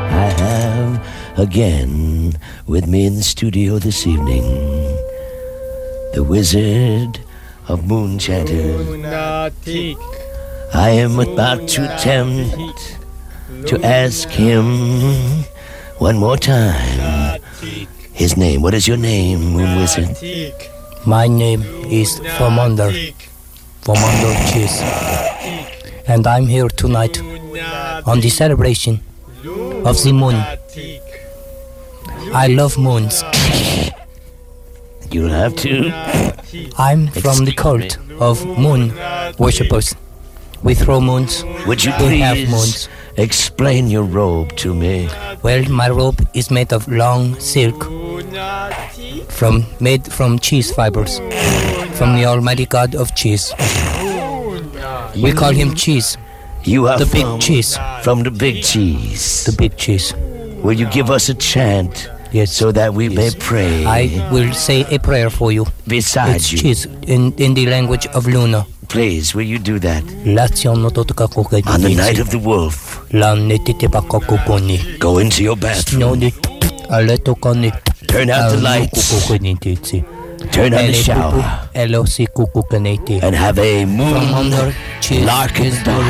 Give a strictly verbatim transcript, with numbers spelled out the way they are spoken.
I have again with me in the studio this evening the Wizard of Moonchanters. Lunatic. I am about to attempt to ask him one more time his name. What is your name, Moon Wizard? My name is Fomonder, Fomonder Cheese, and I'm here tonight on the celebration of the moon. I love moons. You'll have to. I'm from the cult of moon worshippers. We throw moons. Would you we have please moons. explain your robe to me? Well, my robe is made of long silk, from made from cheese fibers, from the Almighty God of cheese. We call him Cheese. You are the from, big cheese. From the big cheese. The big cheese. Will you give us a chant? Yes. So that we yes. may pray. I will say a prayer for you. Beside it's you. Cheese in, in the language of Luna. Please, will you do that? On the night of the wolf, go into your bathroom. Turn out the lights. Turn on the shower. And have a moon larkin